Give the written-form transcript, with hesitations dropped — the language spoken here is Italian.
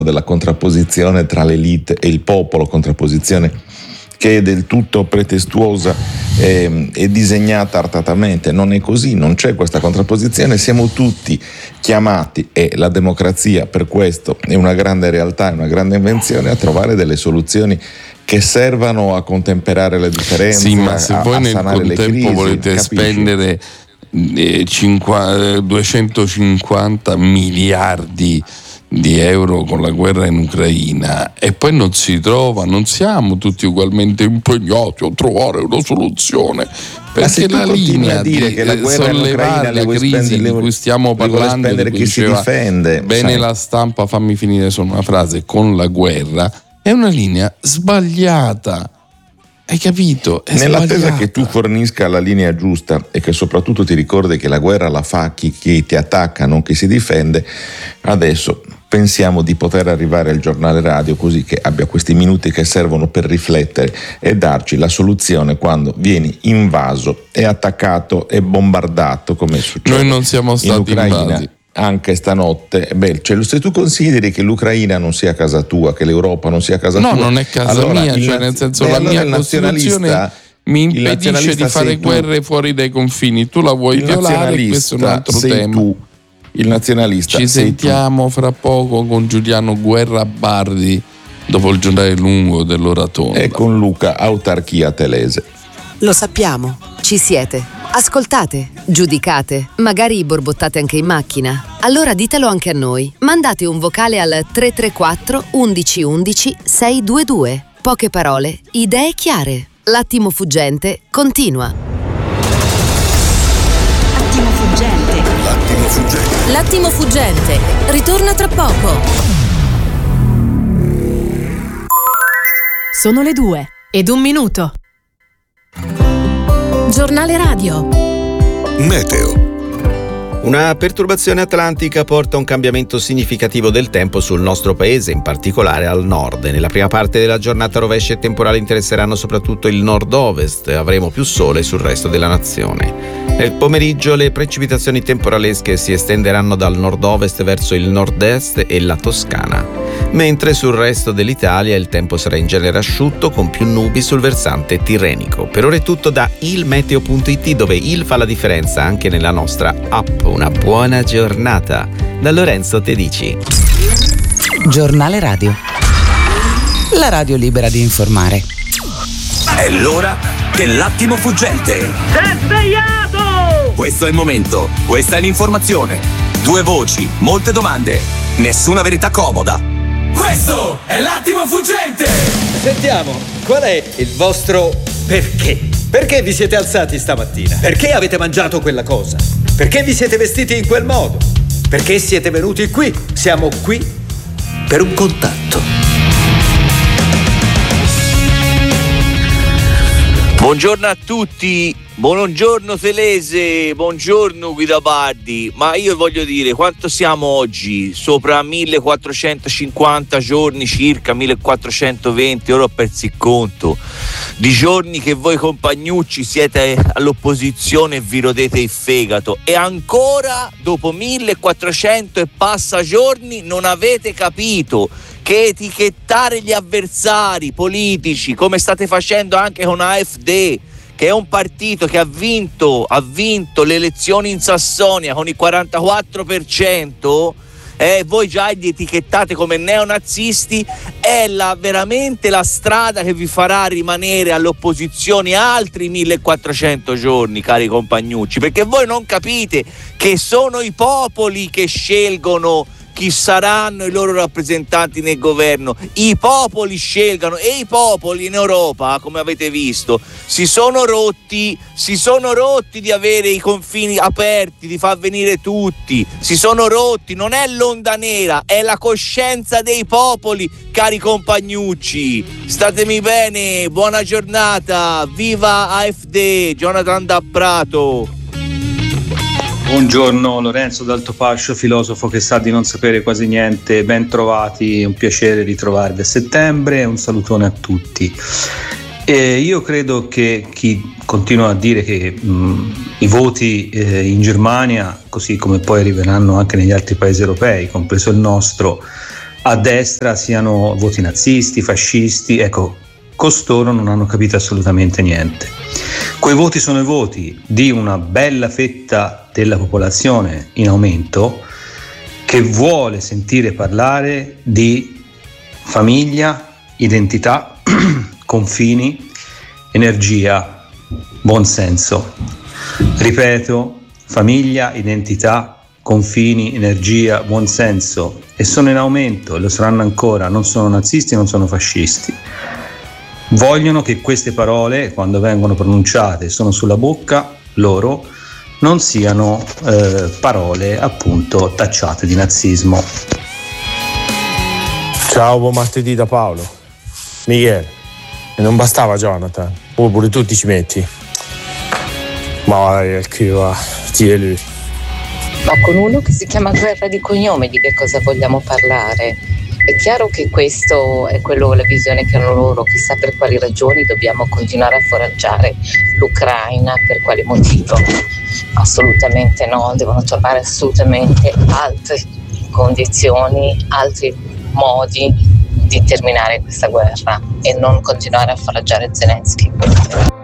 della contrapposizione tra l'elite e il popolo, contrapposizione che è del tutto pretestuosa e disegnata artatamente. Non è così, non c'è questa contrapposizione, siamo tutti chiamati, e la democrazia per questo è una grande realtà, è una grande invenzione, a trovare delle soluzioni che servano a contemperare le differenze. Sì, ma se voi nel contempo volete spendere 250 miliardi di euro con la guerra in Ucraina e poi non si trova, non siamo tutti ugualmente impegnati a trovare una soluzione, perché la linea di che la guerra sollevare la crisi di cui stiamo parlando, di cui chi si difende bene, sai. La stampa, fammi finire solo una frase, con la guerra è una linea sbagliata. Hai capito? È nell'attesa sbagliata. che tu fornisca la linea giusta e che soprattutto ti ricordi che la guerra la fa chi ti attacca, non chi si difende, adesso pensiamo di poter arrivare al giornale radio così che abbia questi minuti che servono per riflettere e darci la soluzione quando vieni invaso e attaccato e bombardato, come è successo. Noi non siamo stati in Ucraina. invasi. Anche stanotte, se tu consideri che l'Ucraina non sia casa tua, che l'Europa non sia casa tua, non è casa mia, cioè nel senso la mia Costituzione mi impedisce di fare guerre fuori dai confini, tu la vuoi violare, questo è un altro tema. Tu, il nazionalista. Ci sentiamo fra poco con Giuliano Guerrabardi dopo il giornale lungo dell'Oratonda e con Luca Autarchia Telese. Lo sappiamo, ci siete. Ascoltate, giudicate, magari borbottate anche in macchina. Allora ditelo anche a noi. Mandate un vocale al 334 11 11 622. Poche parole, idee chiare. L'attimo fuggente continua. Attimo fuggente. L'attimo fuggente. L'attimo fuggente. Ritorna tra poco. Sono le 2:01. Giornale radio. Meteo. Una perturbazione atlantica porta a un cambiamento significativo del tempo sul nostro paese, in particolare al nord. Nella prima parte della giornata rovesci e temporali interesseranno soprattutto il nord-ovest, avremo più sole sul resto della nazione. Nel pomeriggio le precipitazioni temporalesche si estenderanno dal nord-ovest verso il nord-est e la Toscana, mentre sul resto dell'Italia il tempo sarà in genere asciutto con più nubi sul versante tirrenico. Per ora è tutto da ilmeteo.it, dove il fa la differenza anche nella nostra app. Una buona giornata da Lorenzo Tedici. Giornale radio. La radio libera di informare. È l'ora dell'attimo fuggente. Sei svegliato! Questo è il momento, questa è l'informazione. 2 voci, molte domande, nessuna verità comoda. Questo è l'attimo fuggente! Sentiamo, qual è il vostro perché? Perché vi siete alzati stamattina? Perché avete mangiato quella cosa? Perché vi siete vestiti in quel modo? Perché siete venuti qui? Siamo qui per un contatto. Buongiorno a tutti, buongiorno Telese, buongiorno Guidabardi, ma io voglio dire quanto siamo oggi, sopra 1450 giorni circa, 1420, ora ho perso il conto, di giorni che voi compagnucci siete all'opposizione e vi rodete il fegato e ancora dopo 1400 e passa giorni non avete capito che etichettare gli avversari politici, come state facendo anche con AfD, che è un partito che ha vinto le elezioni in Sassonia con il 44%, voi già li etichettate come neonazisti, è veramente la strada che vi farà rimanere all'opposizione altri 1400 giorni, cari compagnucci, perché voi non capite che sono i popoli che scelgono chi saranno i loro rappresentanti nel governo. I popoli scelgano e i popoli in Europa, come avete visto, si sono rotti di avere i confini aperti, di far venire tutti, si sono rotti, non è l'onda nera, è la coscienza dei popoli, cari compagnucci. Statemi bene, buona giornata, viva AfD, Jonathan da Prato. Buongiorno Lorenzo dal Topascio, filosofo che sa di non sapere quasi niente, ben trovati, è un piacere ritrovarvi a settembre, un salutone a tutti. Io credo che chi continua a dire che i voti in Germania, così come poi arriveranno anche negli altri paesi europei, compreso il nostro, a destra siano voti nazisti, fascisti. Ecco, costoro non hanno capito assolutamente niente. Quei voti sono i voti di una bella fetta della popolazione in aumento che vuole sentire parlare di famiglia, identità, confini, energia, buonsenso. Ripeto, famiglia, identità, confini, energia, buonsenso, e sono in aumento e lo saranno ancora. Non sono nazisti, non sono fascisti. Vogliono che queste parole, quando vengono pronunciate, sono sulla bocca loro, non siano parole appunto tacciate di nazismo. Ciao, buon martedì da Paolo. Michele, e non bastava Jonathan, pure tu ti ci metti. Ma vai, qui va, ti è lui. Ma con uno che si chiama guerra di cognome di che cosa vogliamo parlare? È chiaro che questo è la visione che hanno loro, chissà per quali ragioni dobbiamo continuare a foraggiare l'Ucraina, per quale motivo. Assolutamente no, devono trovare assolutamente altre condizioni, altri modi di terminare questa guerra e non continuare a foraggiare Zelensky.